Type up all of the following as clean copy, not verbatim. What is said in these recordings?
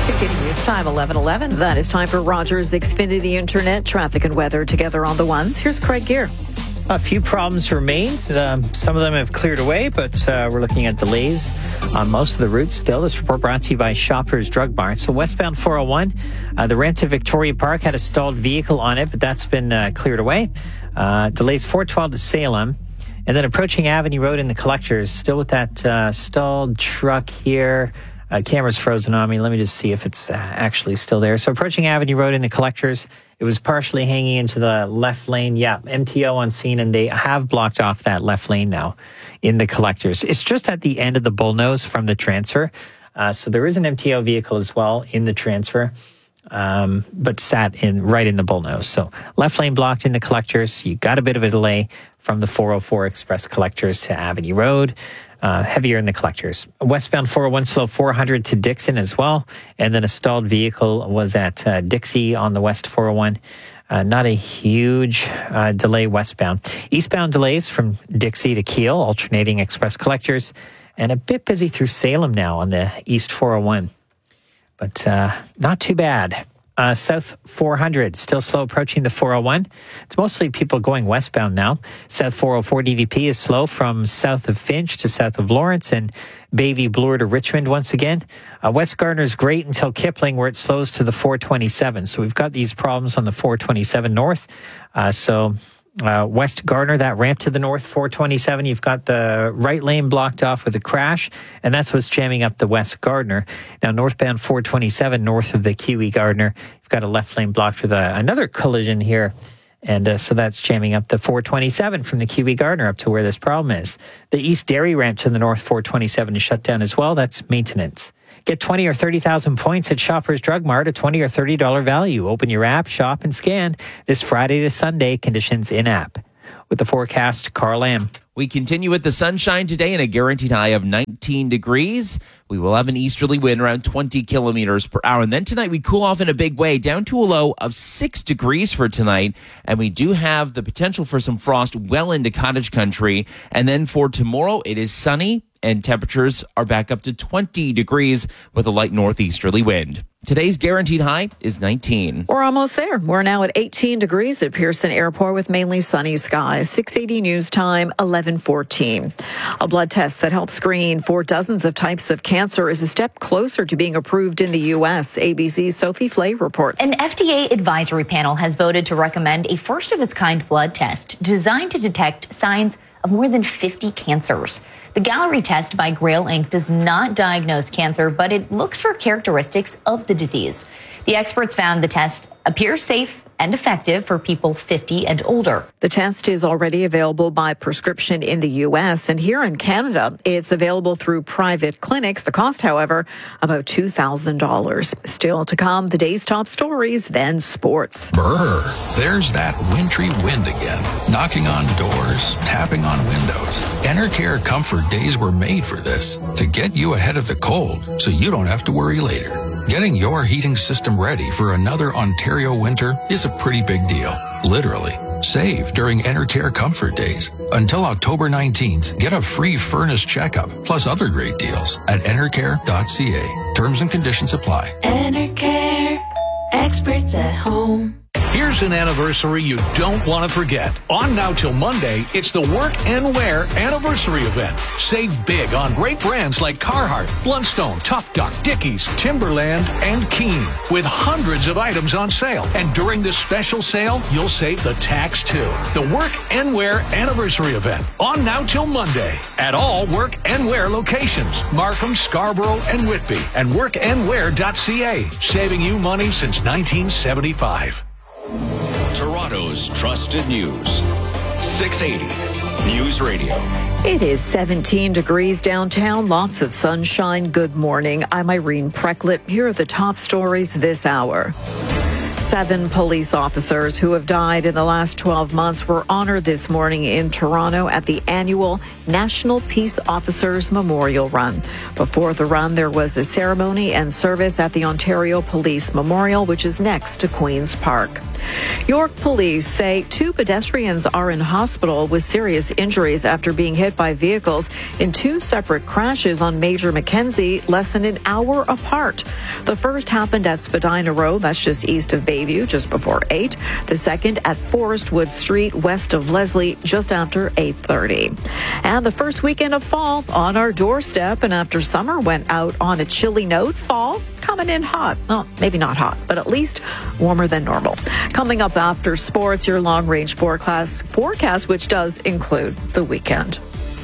680 News Time, 11:11. That is time for Rogers Xfinity Internet traffic and weather together on the ones. Here's Craig Gear. A few problems remain. Some of them have cleared away, but we're looking at delays on most of the routes still. This report brought to you by Shoppers Drug Mart. So westbound 401, the ramp to Victoria Park had a stalled vehicle on it, but that's been cleared away. Delays 412 to Salem. And then approaching Avenue Road in the Collectors, still with that stalled truck here. Camera's frozen on me. Let me just see if it's actually still there. So approaching Avenue Road in the Collectors, it was partially hanging into the left lane. Yeah, MTO on scene, and they have blocked off that left lane now in the Collectors. It's just at the end of the bullnose from the transfer. So there is an MTO vehicle as well in the transfer, but sat right in the bullnose. So left lane blocked in the Collectors. You got a bit of a delay from the 404 Express Collectors to Avenue Road. Heavier in the Collectors. Westbound 401 slow 400 to Dixon as well. And then a stalled vehicle was at Dixie on the West 401. Not a huge delay westbound. Eastbound delays from Dixie to Kiel, alternating Express Collectors. And a bit busy through Salem now on the East 401. But not too bad. South 400, still slow approaching the 401. It's mostly people going westbound now. South 404 DVP is slow from south of Finch to south of Lawrence and Bayview Bloor to Richmond once again. West Gardner's great until Kipling, where it slows to the 427. So we've got these problems on the 427 north. West Gardner, that ramp to the north, 427, you've got the right lane blocked off with a crash, and that's what's jamming up the West Gardner. Now, northbound 427, north of the Kiwi Gardner, you've got a left lane blocked with another collision here, and so that's jamming up the 427 from the Kiwi Gardner up to where this problem is. The East Derry ramp to the north 427 is shut down as well. That's maintenance. Get 20 or 30,000 points at Shoppers Drug Mart, a $20 or $30 value. Open your app, shop, and scan this Friday to Sunday. Conditions in-app. With the forecast, Carl Lamb. We continue with the sunshine today and a guaranteed high of 19 degrees. We will have an easterly wind around 20 kilometers per hour. And then tonight we cool off in a big way down to a low of 6 degrees for tonight. And we do have the potential for some frost well into cottage country. And then for tomorrow, it is sunny and temperatures are back up to 20 degrees with a light northeasterly wind. Today's guaranteed high is 19. We're almost there. We're now at 18 degrees at Pearson Airport with mainly sunny skies. 680 News Time, 11:14. A blood test that helps screen for dozens of types of cancer is a step closer to being approved in the U.S. ABC's Sophie Flay reports. An FDA advisory panel has voted to recommend a first-of-its-kind blood test designed to detect signs of more than 50 cancers. The Gallery test by Grail Inc. does not diagnose cancer, but it looks for characteristics of the disease. The experts found the test appears safe and effective for people 50 and older. The test is already available by prescription in the U.S. and here in Canada, it's available through private clinics. The cost, however, about $2,000. Still to come, the day's top stories, then sports. Brr, there's that wintry wind again, knocking on doors, tapping on windows. Enercare Comfort Days were made for this, to get you ahead of the cold so you don't have to worry later. Getting your heating system ready for another Ontario winter is a pretty big deal. Literally. Save during Enercare Comfort Days. Until October 19th, get a free furnace checkup, plus other great deals at enercare.ca. Terms and conditions apply. Enercare. Experts at home. Here's an anniversary you don't want to forget. On now till Monday, it's the Work and Wear anniversary event. Save big on great brands like Carhartt, Blundstone, Tough Duck, Dickies, Timberland, and Keen, with hundreds of items on sale. And during this special sale, you'll save the tax too. The Work and Wear anniversary event. On now till Monday at all Work and Wear locations. Markham, Scarborough, and Whitby. And workandwear.ca. Saving you money since 1975. Toronto's trusted news. 680 News Radio. It is 17 degrees downtown, lots of sunshine. Good morning. I'm Irene Precklett. Here are the top stories this hour. 7 police officers who have died in the last 12 months were honored this morning in Toronto at the annual National Peace Officers Memorial Run. Before the run, there was a ceremony and service at the Ontario Police Memorial, which is next to Queen's Park. York police say 2 pedestrians are in hospital with serious injuries after being hit by vehicles in 2 separate crashes on Major Mackenzie less than an hour apart. The first happened at Spadina Road, that's just east of Bayview, just before 8. The second at Forestwood Street, west of Leslie, just after 8:30. And the first weekend of fall on our doorstep, and after summer went out on a chilly note, fall coming in hot. Well, maybe not hot, but at least warmer than normal. Coming up after sports, your long-range forecast, which does include the weekend.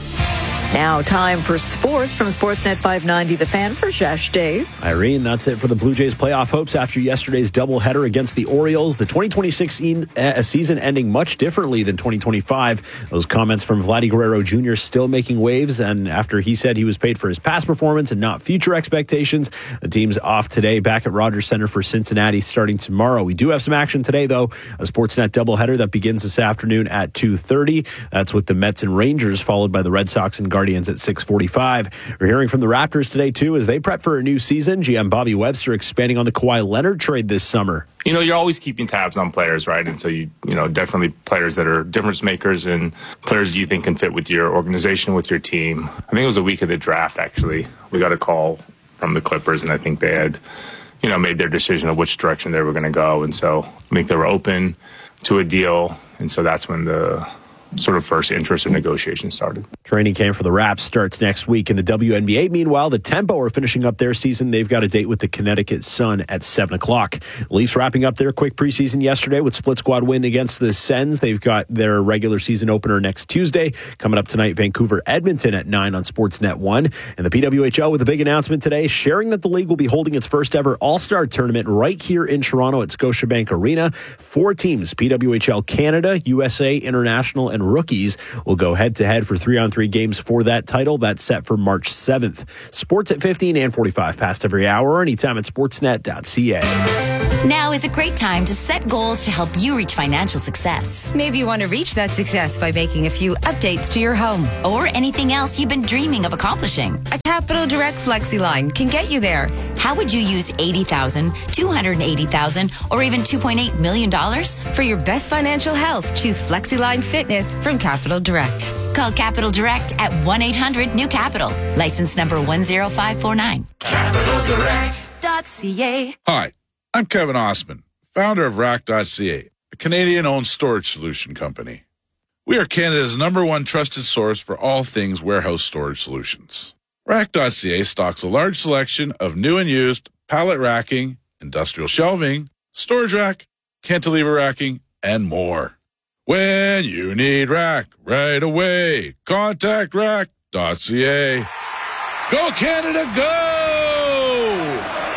Now, time for sports from Sportsnet 590, The Fan, for Shesh Dave. Irene, that's it for the Blue Jays playoff hopes after yesterday's doubleheader against the Orioles. The 2026 season ending much differently than 2025. Those comments from Vladdy Guerrero Jr. still making waves, and after he said he was paid for his past performance and not future expectations. The team's off today, back at Rogers Center for Cincinnati starting tomorrow. We do have some action today, though. A Sportsnet doubleheader that begins this afternoon at 2:30. That's with the Mets and Rangers, followed by the Red Sox and Guardians at 6:45. We're hearing from the Raptors today, too, as they prep for a new season. GM Bobby Webster expanding on the Kawhi Leonard trade this summer. You know, you're always keeping tabs on players, right? And so, you know, definitely players that are difference makers and players you think can fit with your organization, with your team. I think it was a week of the draft, actually. We got a call from the Clippers, and I think they had, made their decision of which direction they were going to go. And so I think they were open to a deal. And so that's when the sort of first interest in negotiation started. Training camp for the Raps starts next week. In the WNBA, meanwhile, the Tempo are finishing up their season. They've got a date with the Connecticut Sun at 7 o'clock. The Leafs wrapping up their quick preseason yesterday with split squad win against the Sens. They've got their regular season opener next Tuesday. Coming up tonight, Vancouver-Edmonton at 9 on Sportsnet 1. And the PWHL with a big announcement today, sharing that the league will be holding its first ever All-Star tournament right here in Toronto at Scotiabank Arena. 4 teams, PWHL Canada, USA, International, and Rookies, will go head-to-head for 3-on-3 games for that title. That's set for March 7th. Sports at 15 and 45 past every hour, anytime at sportsnet.ca. Now is a great time to set goals to help you reach financial success. Maybe you want to reach that success by making a few updates to your home. Or anything else you've been dreaming of accomplishing. A Capital Direct FlexiLine can get you there. How would you use $80,000, $280,000, or even $2.8 million? For your best financial health, choose FlexiLine Fitness from Capital Direct. Call Capital Direct at 1-800-NEW-CAPITAL. License number 10549. CapitalDirect.ca. Hi, I'm Kevin Osman, founder of Rack.ca, a Canadian-owned storage solution company. We are Canada's #1 trusted source for all things warehouse storage solutions. Rack.ca stocks a large selection of new and used pallet racking, industrial shelving, storage rack, cantilever racking, and more. When you need rack right away, contact Rack.ca. Go Canada, go!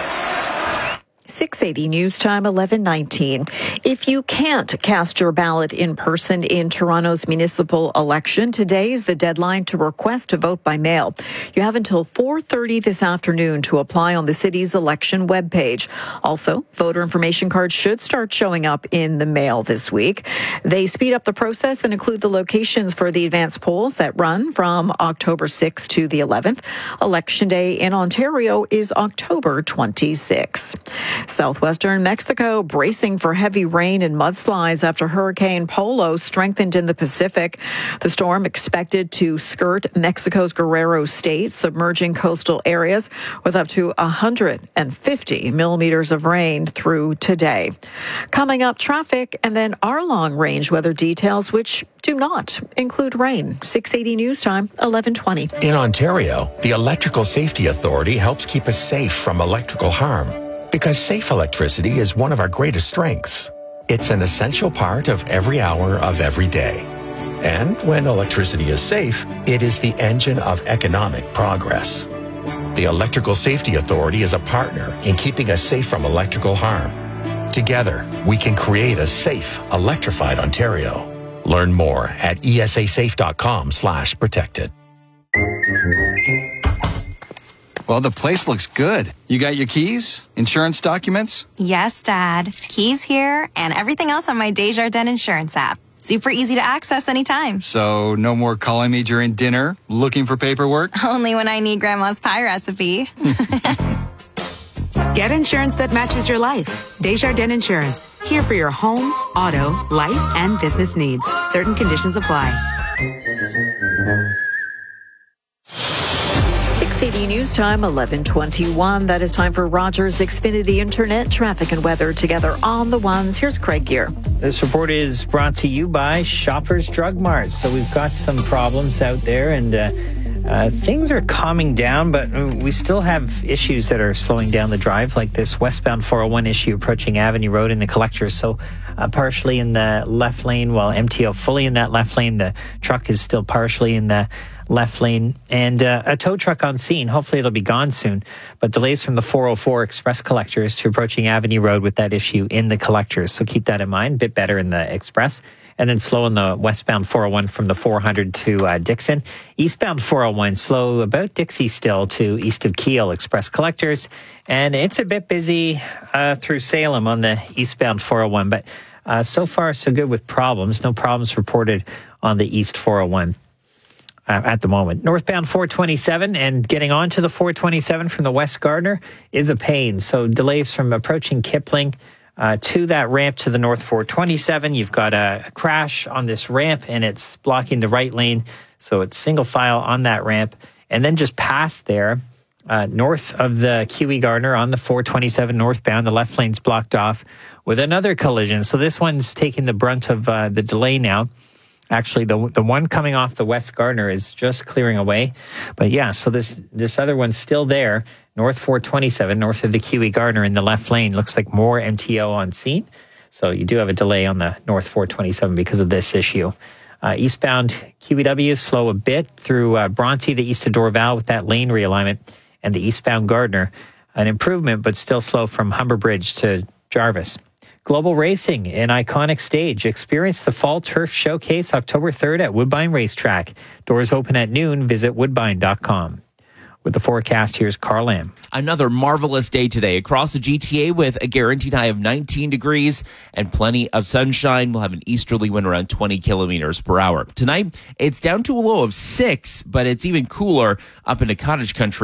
680 News Time, 11:19. If you can't cast your ballot in person in Toronto's municipal election, today is the deadline to request to vote by mail. You have until 4:30 this afternoon to apply on the city's election webpage. Also, voter information cards should start showing up in the mail this week. They speed up the process and include the locations for the advanced polls that run from October 6th to the 11th. Election Day in Ontario is October 26th. Southwestern Mexico bracing for heavy rain and mudslides after Hurricane Polo strengthened in the Pacific. The storm expected to skirt Mexico's Guerrero state, submerging coastal areas with up to 150 millimeters of rain through today. Coming up, traffic and then our long-range weather details, which do not include rain. 680 News Time, 11:20. In Ontario, the Electrical Safety Authority helps keep us safe from electrical harm. Because safe electricity is one of our greatest strengths. It's an essential part of every hour of every day. And when electricity is safe, it is the engine of economic progress. The Electrical Safety Authority is a partner in keeping us safe from electrical harm. Together, we can create a safe, electrified Ontario. Learn more at esasafe.com/protected. Well, the place looks good. You got your keys? Insurance documents? Yes, Dad. Keys here and everything else on my Desjardins Insurance app. Super easy to access anytime. So no more calling me during dinner, looking for paperwork? Only when I need Grandma's pie recipe. Get insurance that matches your life. Desjardins Insurance. Here for your home, auto, life, and business needs. Certain conditions apply. 680 News Time, 11:21. That is time for Rogers Xfinity Internet traffic and weather together on the ones. Here's Craig Gear. This report is brought to you by Shoppers Drug Mart. So we've got some problems out there, and things are calming down, but we still have issues that are slowing down the drive, like this westbound 401 issue approaching Avenue Road in the collectors. So partially in the left lane, while MTO fully in that left lane, the truck is still partially in the left lane, and a tow truck on scene. Hopefully it'll be gone soon, but delays from the 404 express collectors to approaching Avenue Road with that issue in the collectors. So keep that in mind. A bit better in the express, and then slow in the westbound 401 from the 400 to Dixon. Eastbound 401 slow about Dixie still to east of Kiel express collectors, and it's a bit busy through Salem on the eastbound 401, but so far so good with problems. No problems reported on the east 401. At the moment. Northbound 427 and getting onto the 427 from the West Gardner is a pain. So delays from approaching Kipling to that ramp to the North 427. You've got a crash on this ramp and it's blocking the right lane. So it's single file on that ramp. And then just past there, north of the QE Gardner on the 427 northbound, the left lane's blocked off with another collision. So this one's taking the brunt of the delay now. Actually, the one coming off the West Gardner is just clearing away. But yeah, so this other one's still there. North 427, north of the QE Gardner in the left lane. Looks like more MTO on scene. So you do have a delay on the North 427 because of this issue. Eastbound QEW slow a bit through Bronte to east of Dorval with that lane realignment. And the eastbound Gardner, an improvement, but still slow from Humber Bridge to Jarvis. Global Racing, an iconic stage. Experience the Fall Turf Showcase October 3rd at Woodbine Racetrack. Doors open at noon. Visit woodbine.com. With the forecast, here's Carl Lamb. Another marvelous day today across the GTA with a guaranteed high of 19 degrees and plenty of sunshine. We'll have an easterly wind around 20 kilometers per hour. Tonight, it's down to a low of 6, but it's even cooler up into cottage country.